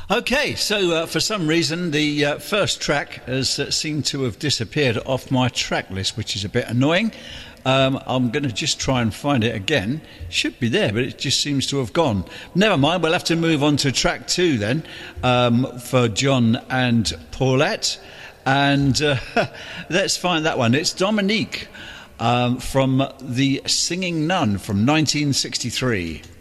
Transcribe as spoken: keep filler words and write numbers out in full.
Okay, so uh, for some reason the uh, first track has uh, seemed to have disappeared off my track list, which is a bit annoying. Um, I'm going to just try and find it again. Should be there, but it just seems to have gone. Never mind, we'll have to move on to track two then, um, for John and Paulette. And uh, let's find that one. It's Dominique um, from The Singing Nun from nineteen sixty-three.